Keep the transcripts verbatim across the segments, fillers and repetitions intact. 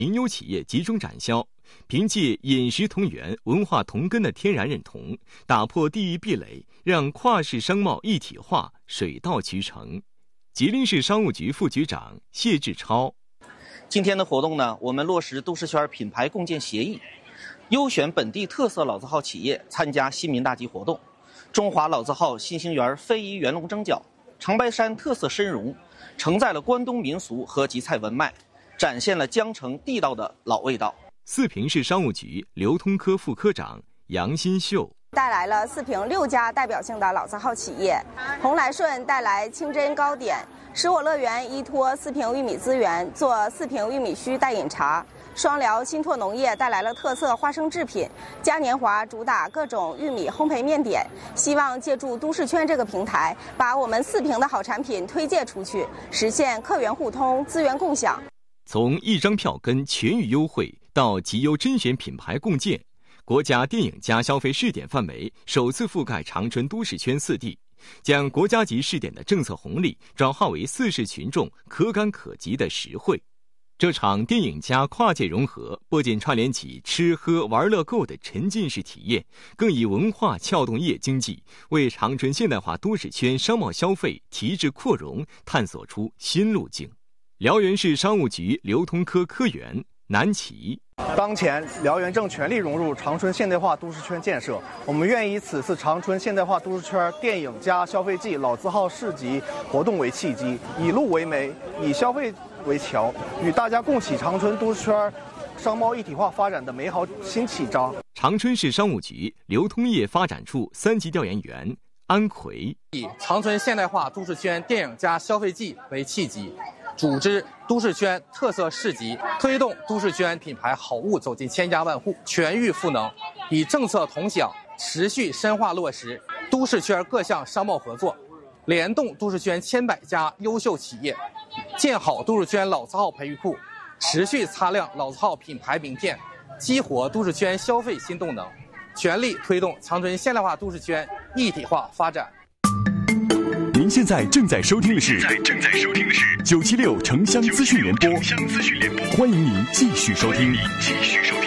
民有企业集中展销，凭借饮食同源、文化同根的天然认同，打破地域壁垒，让跨市商贸一体化水到渠成。吉林市商务局副局长谢志超： 今天的活动呢，我们落实都市圈品牌共建协议，优选本地特色老字号企业参加新民大集活动。中华老字号新兴园非遗圆龙蒸饺、长白山特色参茸，承载了关东民俗和集菜文脉，展现了江城地道的老味道。 四平市商务局流通科副科长杨新秀带来了四平六家代表性的老字号企业，红来顺带来清真糕点，使我乐园依托四平玉米资源做四平玉米须代饮茶，双辽新拓农业带来了特色花生制品，嘉年华主打各种玉米烘焙面点，希望借助都市圈这个平台，把我们四平的好产品推介出去，实现客源互通、资源共享。 从一张票根全域优惠到极优甄选品牌共建，国家电影加消费试点范围首次覆盖长春都市圈四地，将国家级试点的政策红利转化为四市群众可感可及的实惠。这场电影加跨界融合，不仅串联起吃喝玩乐购的沉浸式体验，更以文化撬动夜经济，为长春现代化都市圈商贸消费提质扩容探索出新路径。辽源市商务局流通科科员南齐： 当前，辽源正全力融入长春现代化都市圈建设。我们愿以此次长春现代化都市圈电影加消费季老字号市集活动为契机，以路为媒，以消费为桥，与大家共启长春都市圈商贸一体化发展的美好新启章。 长春市商务局流通业发展处三级调研员安奎： 以长春现代化都市圈电影加消费季为契机，组织都市圈特色市集，推动都市圈品牌好物走进千家万户，全域赋能，以政策同享持续深化落实都市圈各项商贸合作，联动都市圈千百家优秀企业，建好都市圈老字号培育库，持续擦亮老字号品牌名片，激活都市圈消费新动能，全力推动长春现代化都市圈一体化发展。 您现在正在收听的是正在收听的是九七六城乡资讯联播，城乡资讯联播，欢迎您继续收听。继续收听。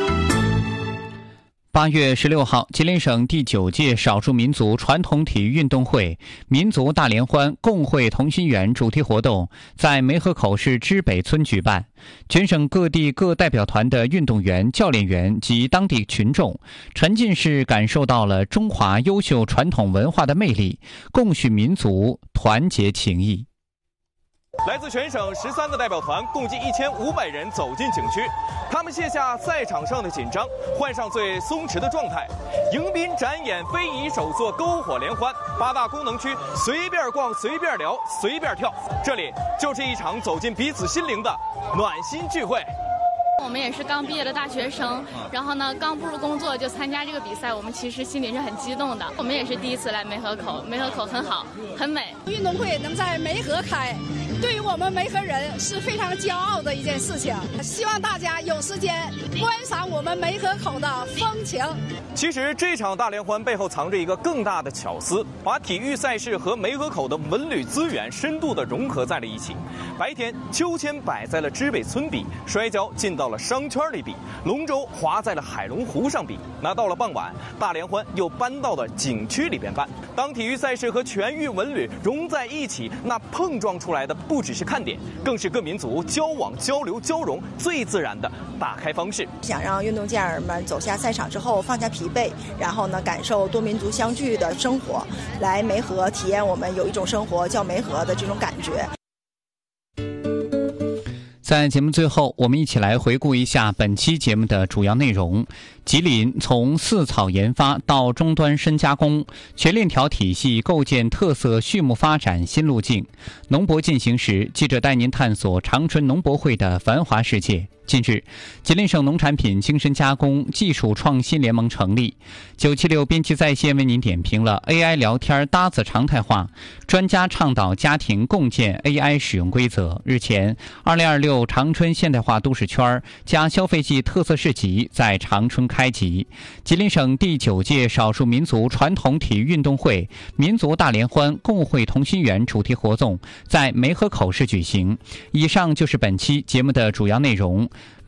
八月十六号，吉林省第九届少数民族传统体育运动会民族大联欢共绘同心圆主题活动在梅河口市知北村举办。全省各地各代表团的运动员、教练员及当地群众，沉浸式感受到了中华优秀传统文化的魅力，共叙民族团结情谊。 来自全省十三个代表团，共计一千五百人走进景区。他们卸下赛场上的紧张，换上最松弛的状态，迎宾展演非遗手作篝火联欢。八大功能区随便逛、随便聊、随便跳，这里就是一场走进彼此心灵的暖心聚会。 我们也是刚毕业的大学生，然后呢，刚步入工作就参加这个比赛，我们其实心里是很激动的。我们也是第一次来梅河口，梅河口很好，很美。 运动会能在梅河开，对于我们梅河人是非常骄傲的一件事情。希望大家有时间观赏我们梅河口的风情。 其实这场大联欢背后藏着一个更大的巧思，把体育赛事和梅河口的文旅资源深度的融合在了一起。白天，秋千摆在了知北村比，摔跤进到了商圈里比，龙舟划在了海龙湖上比。那到了傍晚，大联欢又搬到了景区里边办。当体育赛事和全域文旅融在一起，那碰撞出来的不只是看点，更是各民族交往、交流、交融最自然的打开方式。 想让运动健儿们走下赛场之后放下疲惫，然后呢感受多民族相聚的生活，来梅河体验我们有一种生活叫梅河的这种感觉。 在节目最后，我们一起来回顾一下本期节目的主要内容。吉林从饲草研发到终端深加工，全链条体系构建特色畜牧发展新路径。农博进行时，记者带您探索长春农博会的繁华世界。近日，吉林省农产品精深加工技术创新联盟成立。九七六编辑在线为您点评了 A I 聊天搭子常态化，专家倡导家庭共建 A I 使用规则。日前，二零二六长春现代化都市圈加消费季特色市集在长春开集。吉林省第九届少数民族传统体育运动会民族大联欢共绘同心圆主题活动在梅河口市举行。以上就是本期节目的主要内容。